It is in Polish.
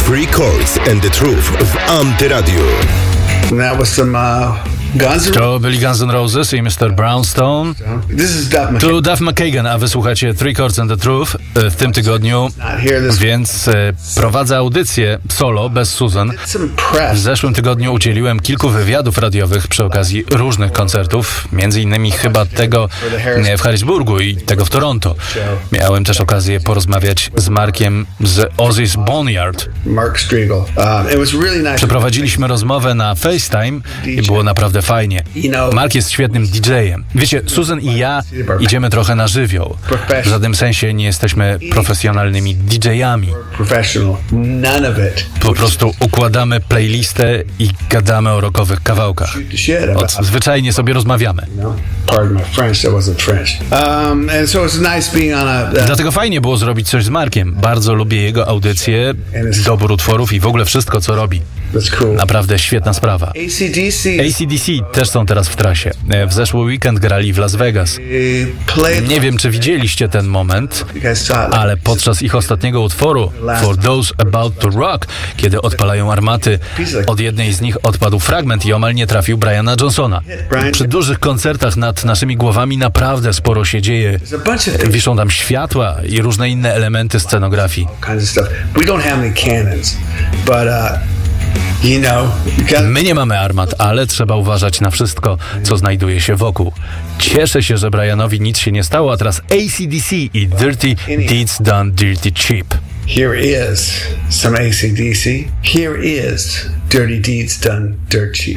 Three Chords and the Truth w Antyradio. That was some Guns N' To byli Guns N' Roses i Mr. Brownstone. Tu Duff McKagan, a wysłuchacie Three Chords and the Truth w tym tygodniu, więc prowadzę audycję solo, bez Susan. W zeszłym tygodniu udzieliłem kilku wywiadów radiowych przy okazji różnych koncertów, między innymi chyba tego w Harrisburgu i tego w Toronto. Miałem też okazję porozmawiać z Markiem z Ozzy's Boneyard. Przeprowadziliśmy rozmowę na FaceTime i było naprawdę fajnie. Mark jest świetnym DJ-em. Wiecie, Susan i ja idziemy trochę na żywioł. W żadnym sensie nie jesteśmy profesjonalnymi DJ-ami. Po prostu układamy playlistę i gadamy o rockowych kawałkach. Zwyczajnie sobie rozmawiamy. Dlatego fajnie było zrobić coś z Markiem. Bardzo lubię jego audycje, dobór utworów i w ogóle wszystko, co robi. Naprawdę świetna sprawa. AC/DC też są teraz w trasie. W zeszły weekend grali w Las Vegas. Nie wiem, czy widzieliście ten moment, ale podczas ich ostatniego utworu For Those About to Rock, kiedy odpalają armaty, od jednej z nich odpadł fragment i omal nie trafił Briana Johnsona. Przy dużych koncertach nad naszymi głowami naprawdę sporo się dzieje. Wiszą tam światła i różne inne elementy scenografii. My nie mamy armat, ale trzeba uważać na wszystko, co znajduje się wokół. Cieszę się, że Brianowi nic się nie stało, a teraz AC/DC i Dirty Deeds Done Dirty Cheap. Here is some AC/DC. Here is Dirty Deeds Done Dirt Cheap.